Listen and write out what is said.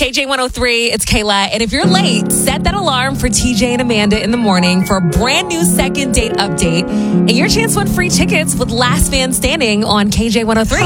KJ103, it's Kayla. And if you're late, set that alarm for TJ and Amanda in the morning for a brand new second date update and your chance to win free tickets with Last Man Standing on KJ103.